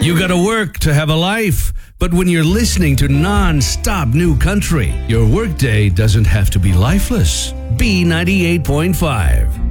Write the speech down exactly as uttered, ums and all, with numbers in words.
You gotta work to have a life. But when you're listening to non-stop new country, your workday doesn't have to be lifeless. B ninety-eight point five.